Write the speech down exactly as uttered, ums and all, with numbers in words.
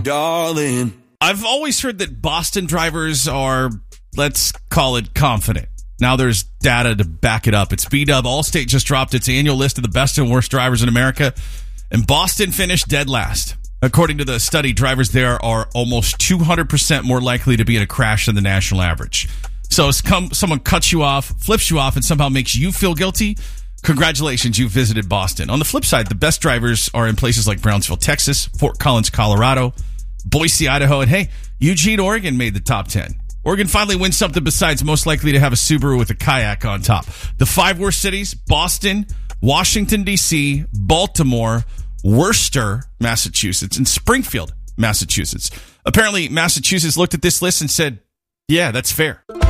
darling. I've always heard that Boston drivers are, let's call it, confident. Now there's data to back it up. It's B-Dub. Allstate just dropped its annual list of the best and worst drivers in America, and Boston finished dead last. According to the study, drivers there are almost two hundred percent more likely to be in a crash than the national average. So if someone cuts you off, flips you off, and somehow makes you feel guilty, congratulations, you visited Boston. On the flip side, the best drivers are in places like Brownsville, Texas, Fort Collins, Colorado, Boise, Idaho, and hey, Eugene, Oregon made the top ten. Oregon finally wins something besides most likely to have a Subaru with a kayak on top. The five worst cities: Boston, Washington, D C, Baltimore, Worcester, Massachusetts, and Springfield, Massachusetts. Apparently, Massachusetts looked at this list and said, yeah, that's fair.